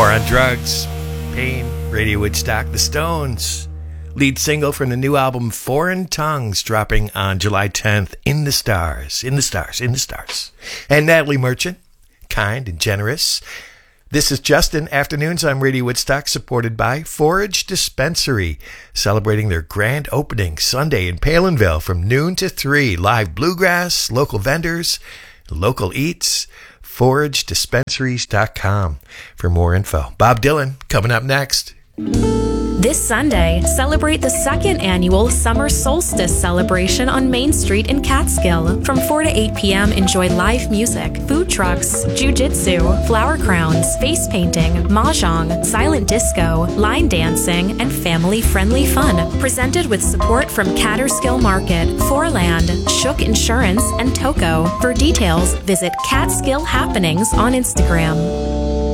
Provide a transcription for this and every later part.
War on Drugs, Pain, Radio Woodstock, The Stones. Lead single from the new album Foreign Tongues, dropping on July 10th. In the Stars, in the Stars, in the Stars. And Natalie Merchant, Kind and Generous. This is Justin Afternoons on Radio Woodstock, supported by Forage Dispensary, celebrating their grand opening Sunday in Palinville from noon to 3. Live bluegrass, local vendors, local eats. ForageDispensaries.com for more info. Bob Dylan coming up next. This Sunday, celebrate the second annual Summer Solstice celebration on Main Street in Catskill. From 4 to 8 p.m., enjoy live music, food trucks, jiu-jitsu, flower crowns, face painting, mahjong, silent disco, line dancing, and family-friendly fun. Presented with support from Catskill Market, Foreland, Shook Insurance, and Toco. For details, visit Catskill Happenings on Instagram.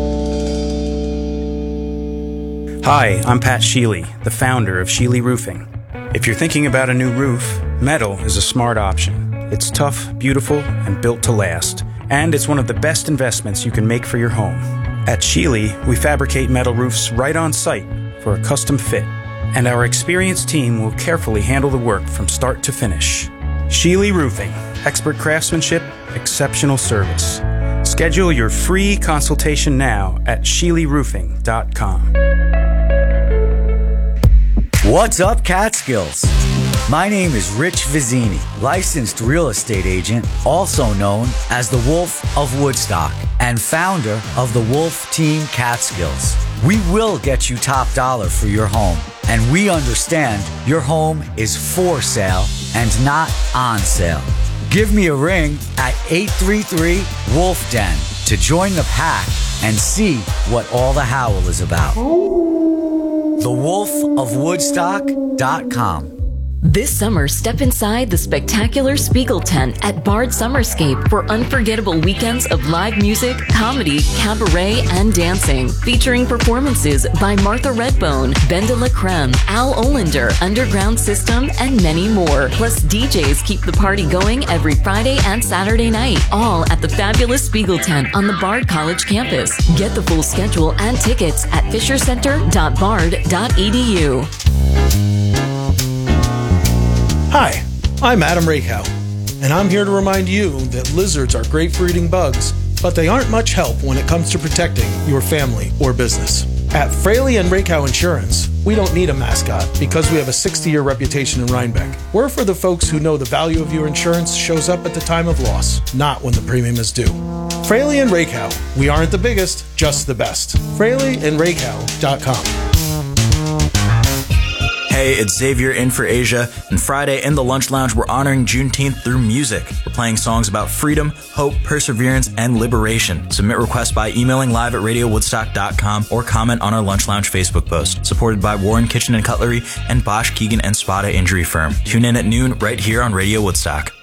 Hi, I'm Pat Sheely, the founder of Sheely Roofing. If you're thinking about a new roof, metal is a smart option. It's tough, beautiful, and built to last. And it's one of the best investments you can make for your home. At Sheely, we fabricate metal roofs right on site for a custom fit. And our experienced team will carefully handle the work from start to finish. Sheely Roofing. Expert craftsmanship, exceptional service. Schedule your free consultation now at SheelyRoofing.com. What's up, Catskills? My name is Rich Vizzini, licensed real estate agent, also known as the Wolf of Woodstock, and founder of the Wolf Team Catskills. We will get you top dollar for your home, and we understand your home is for sale and not on sale. Give me a ring at 833-WOLF-DEN to join the pack and see what all the howl is about. TheWolfOfWoodstock.com. This summer, step inside the spectacular Spiegel tent at Bard Summerscape for unforgettable weekends of live music, comedy, cabaret, and dancing. Featuring performances by Martha Redbone, Ben de la Creme, Al Olander, Underground System, and many more. Plus, DJs keep the party going every Friday and Saturday night. All at the fabulous Spiegel tent on the Bard College campus. Get the full schedule and tickets at fishercenter.bard.edu. Hi, I'm Adam Rakow, and I'm here to remind you that lizards are great for eating bugs, but they aren't much help when it comes to protecting your family or business. At Fraley and Rakow Insurance, we don't need a mascot because we have a 60-year reputation in Rhinebeck. We're for the folks who know the value of your insurance shows up at the time of loss, not when the premium is due. Fraley and Rakow, we aren't the biggest, just the best. FraleyandRakow.com. Hey, it's Xavier in for Asia, and Friday in the Lunch Lounge, we're honoring Juneteenth through music. We're playing songs about freedom, hope, perseverance, and liberation. Submit requests by emailing live@radiowoodstock.com or comment on our Lunch Lounge Facebook post. Supported by Warren Kitchen and Cutlery and Bosch, Keegan, and Spada Injury Firm. Tune in at noon right here on Radio Woodstock.